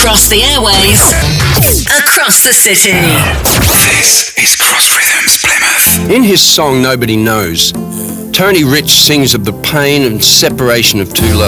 across the airways, across the city. This is Cross Rhythms Plymouth. In his song Nobody Knows, Tony Rich sings of the pain and separation of two lovers.